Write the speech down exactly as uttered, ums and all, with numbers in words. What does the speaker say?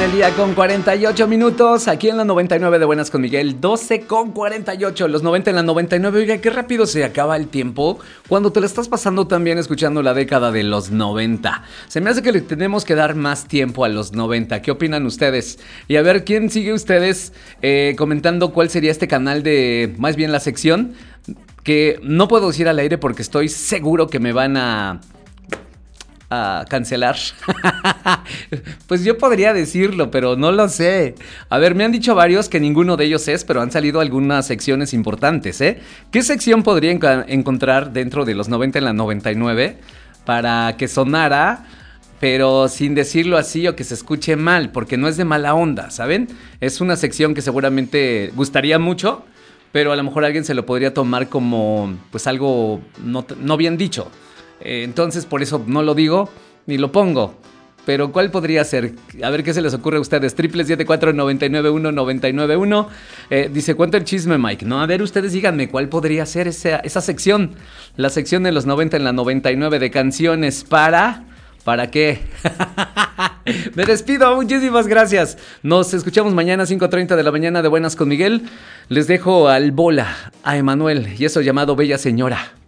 del día con cuarenta y ocho minutos, aquí en la noventa y nueve de Buenas con Miguel, doce con cuarenta y ocho, los noventa en la noventa y nueve. Oiga, qué rápido se acaba el tiempo cuando te lo estás pasando también escuchando la década de los noventa. Se me hace que le tenemos que dar más tiempo a los noventa. ¿Qué opinan ustedes? Y a ver, ¿quién sigue ustedes eh, comentando cuál sería este canal de, más bien la sección, que no puedo decir al aire porque estoy seguro que me van a... a cancelar? Pues yo podría decirlo, pero no lo sé. A ver, me han dicho varios que ninguno de ellos es, pero han salido algunas secciones importantes, ¿eh? ¿Qué sección podría enc- encontrar dentro de los noventa en la noventa y nueve para que sonara, pero sin decirlo así o que se escuche mal? Porque no es de mala onda, ¿saben? Es una sección que seguramente gustaría mucho, pero a lo mejor alguien se lo podría tomar como pues algo no, no bien dicho. Eh, entonces por eso no lo digo ni lo pongo. Pero ¿cuál podría ser? A ver qué se les ocurre a ustedes. Triple siete cuatro nueve nueve uno nueve nueve uno. eh, Dice, cuenta el chisme, Mike. No, a ver, ustedes díganme cuál podría ser esa, esa sección. La sección de los noventa en la noventa y nueve de canciones para... ¿Para qué? Me despido, muchísimas gracias. Nos escuchamos mañana cinco treinta de la mañana de Buenas con Miguel. Les dejo al bola, a Emanuel y eso llamado Bella Señora.